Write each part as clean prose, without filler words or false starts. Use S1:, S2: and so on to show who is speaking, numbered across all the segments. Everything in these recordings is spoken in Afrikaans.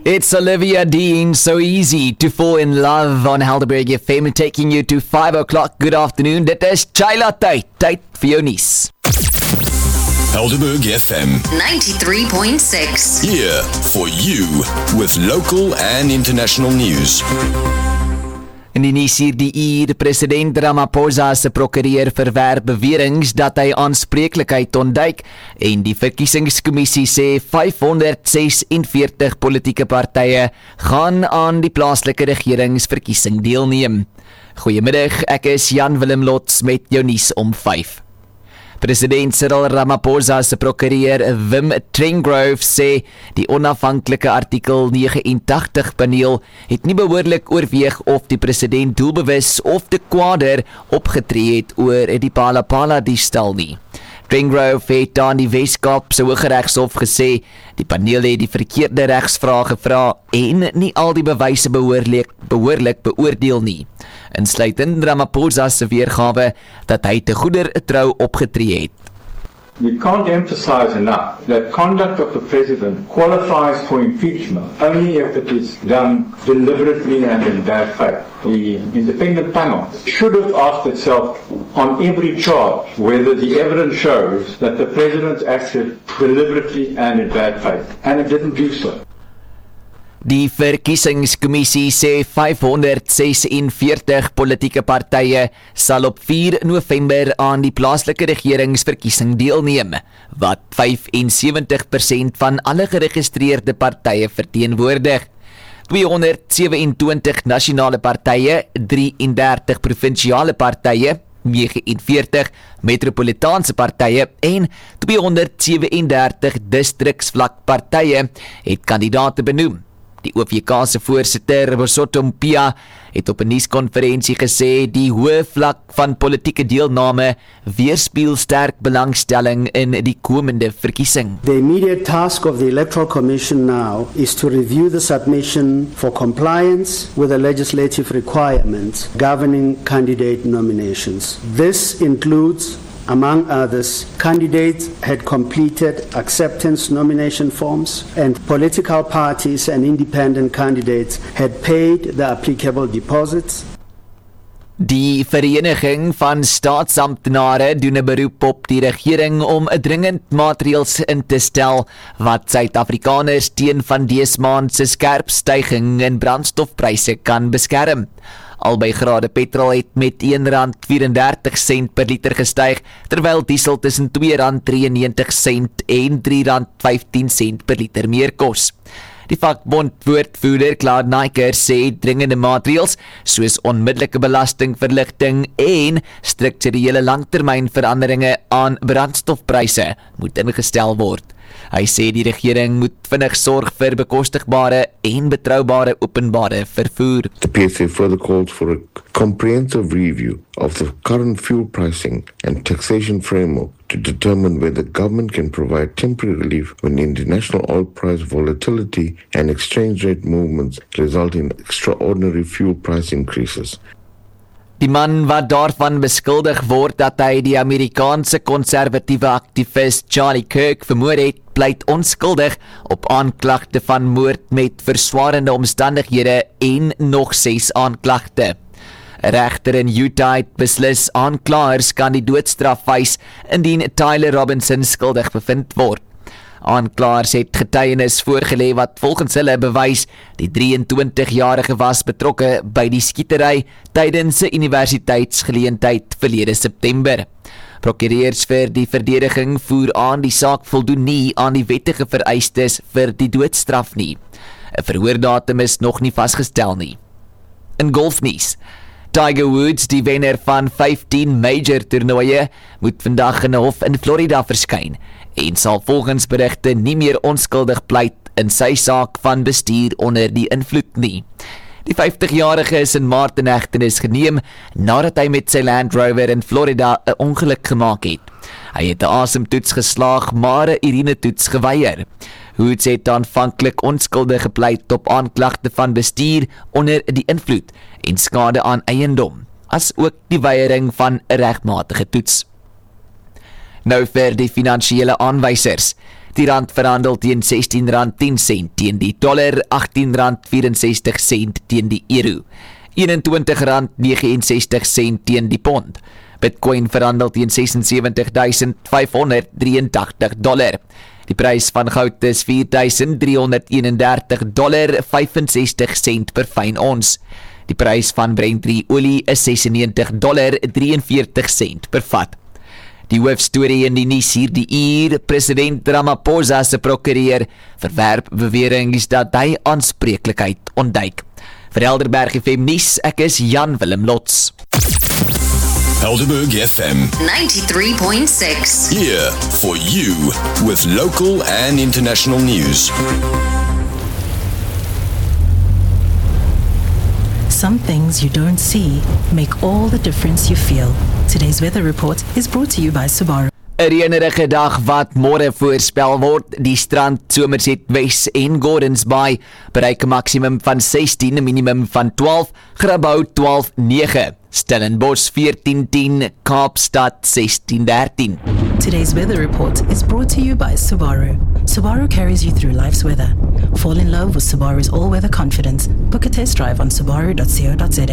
S1: It's Olivia Dean, so easy to fall in love on Helderberg FM, taking you to 5 o'clock. Good afternoon, dit is Chayla tyd vir jou nuus.
S2: Helderberg FM
S3: 93.6.
S2: here for you with local and international news.
S1: In die nuus hierdie uur, president Ramaphosa se prokureur verwerp beweringe dat hy aanspreeklikheid ontduik en die verkiesingskommissie sê 546 politieke partye gaan aan die plaaslike regeringsverkiesing deelneem. Goeiemiddag, ek is Jan Willem Lots met jou nuus om 5. President Cyril Ramaphosa se prokureur Wim Trengove sê die onafhanklike artikel 89 paneel het nie behoorlik oorweeg of die president doelbewus of te kwaader opgetree het oor die Phala diefstal nie. Trengove het aan die Wes-Kaapse Hooggeregshof gesê die paneel het die verkeerde regsvrae gevra en nie al die bewyse behoorlik beoordeel nie. Insluitend Ramaphosa se weergawe dat hy te goeder trou opgetree het.
S4: We can't emphasize enough that conduct of the president qualifies for impeachment only if it is done deliberately and in bad faith. The independent panel should have asked itself on every charge whether the evidence shows that the president acted deliberately and in bad faith, and it didn't do so.
S1: Die verkiesingskommissie sê 546 politieke partye sal op 4 November aan die plaaslike regeringsverkiesing deelneem, wat 75% van alle geregistreerde partye verteenwoordig. 227 nasionale partye, 33 provinsiale partye, 49 metropolitaanse partye en 237 distriksvlak partye het kandidaate benoem. Die OVK se voorsitter, Bosotho Mpia, het op 'n nuuskonferensie gesê die hoë vlak van politieke deelname weerspieël sterk belangstelling in die komende verkiesing.
S5: The immediate task of the Electoral Commission now is to review the submission for compliance with the legislative requirements governing candidate nominations. This includes, among others, candidates had completed acceptance nomination forms and political parties and independent candidates had paid the applicable deposits.
S1: Die Vereniging van Staatsamptenare doen 'n beroep op die regering om 'n dringend maatreëls in te stel wat Suid-Afrikaners teen van dese maand se skerp stygings in brandstofpryse kan beskerm. Albei grade petrol het met R1.34 per liter gestyg, terwyl diesel tussen R2.93 en R3.15 per liter meer kos. Die vakbond woordvoerder Claude Naiker sê dringende maatreëls soos onmiddellike belastingverligting en strukturele langtermynveranderinge aan brandstofpryse moet ingestel word. Hy sê die regering moet vinnig sorg vir bekostigbare en betroubare openbare vervoer.
S6: The PSA further called for a comprehensive review of the current fuel pricing and taxation framework to determine whether government can provide temporary relief when international oil price volatility and exchange rate movements result in extraordinary fuel price increases.
S1: Die man wat daarvan beskuldig word dat hy die Amerikaanse konservatiewe aktivis Charlie Kirk vermoor het, pleit onskuldig op aanklagte van moord met verswarende omstandighede en nog 6 aanklagte. 'n Regter in Utah het beslis aanklaers kan die doodstraf wys indien Tyler Robinson skuldig bevind word. Aanklaers het getuienis voorgelê wat volgens hulle bewys die 23-jarige was betrokke by die skietery tydens 'n universiteitsgeleentheid verlede September. Prokureurs vir die verdediging voer aan die saak voldoen nie aan die wettige vereistes vir die doodstraf nie. 'n Verhoordatum is nog nie vasgestel nie. In golfnuus, Tiger Woods, die wenner van 15 major toernooie, moet vandag in 'n hof in Florida verskyn en sal volgens berigte nie meer onskuldig pleit in sy saak van bestuur onder die invloed nie. Die 50-jarige is in Maart in hegtenis geneem nadat hy met sy Land Rover in Florida 'n ongeluk gemaak het. Hy het 'n asemtoets geslaag, maar 'n urinetoets geweier. Woods het aanvanklik onskuldig gepleit op aanklagte van bestuur onder die invloed en skade aan eiendom, as ook die weiering van 'n regmatige toets. Nou vir die finansiële aanwysers. Die rand verhandel teen R16.10 teen die dollar, R18.64 teen die euro, R21.69 teen die pond. Bitcoin verhandel teen $76,583. Die prys van goud is $4,331.65 per fyn ons. Die prys van Brent olie is $96.43 per vat. Die hoofstorie in die nuus hierdie uur: president Ramaphosa se prokureur verwerp beweringe dat hy aanspreeklikheid ontduik. Vir Helderberg FM nuus, ek is Jan Willem Lots.
S2: Helderberg FM
S3: 93.6.
S2: here for you with local and international news.
S7: Some things you don't see make all the difference you feel. Today's weather report is brought to you by Subaru.
S1: 'n reënerige dag wat môre voorspel word. Die strand Somerset Wes en Gordons Bay bereik 'n maksimum van 16, 'n minimum van 12, Grabouw 12.9, Stellenbosch 14.10, Kaapstad 16.13.
S7: Today's weather report is brought to you by Subaru. Subaru carries you through life's weather. Fall in love with Subaru's all-weather confidence. Book a test drive on subaru.co.za.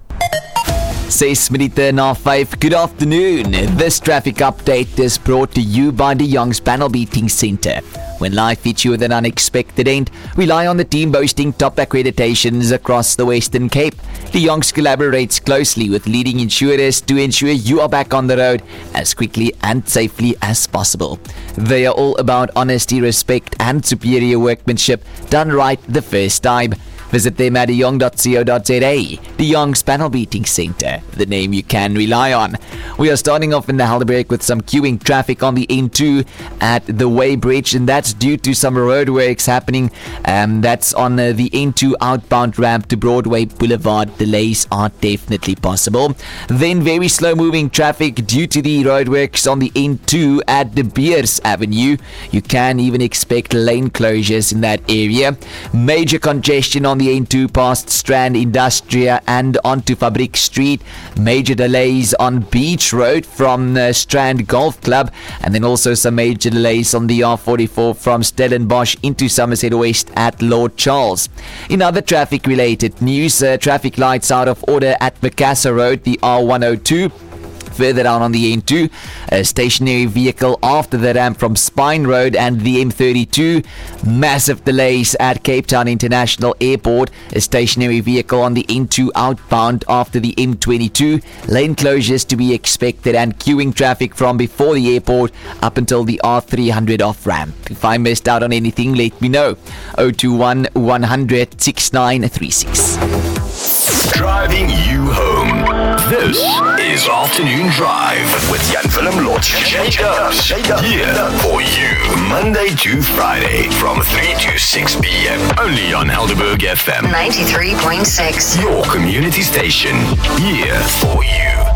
S1: 6 minute na 5. Good afternoon. This traffic update is brought to you by the Young's Panel Beating Centre. When life hits you with an unexpected end, rely on the team boasting top accreditations across the Western Cape. The Young's collaborates closely with leading insurers to ensure you are back on the road as quickly and safely as possible. They are all about honesty, respect and superior workmanship done right the first time. Visit them at young.co.za. The Young's Panel Beating Centre, the name you can rely on. We are starting off in the Helderberg with some queuing traffic on the N2 at the Way Bridge, and that's due to some roadworks happening. That's on the N2 outbound ramp to Broadway Boulevard. Delays are definitely possible. Then very slow moving traffic due to the roadworks on the N2 at De Beers Avenue. You can even expect lane closures in that area. Major congestion on the N2 past Strand Industria and onto Fabriek Street. Major delays on Beach Road from Strand Golf Club, and then also some major delays on the R44 from Stellenbosch into Somerset West at Lord Charles. In other traffic related news, traffic lights out of order at Macassar Road, the R102. Further down on the N2, a stationary vehicle after the ramp from Spine Road and the M32. Massive delays at Cape Town International Airport. A stationary vehicle on the N2 outbound after the M22. Lane closures to be expected and queuing traffic from before the airport up until the R300 off ramp. If I missed out on anything, let me know. 021 100 6936.
S2: Driving you home. This is Afternoon Drive with Jan Willem Lots. Shake up. Here for you. Monday to Friday from 3 to 6 p.m. Only on Helderberg FM
S3: 93.6.
S2: Your community station. Here for you.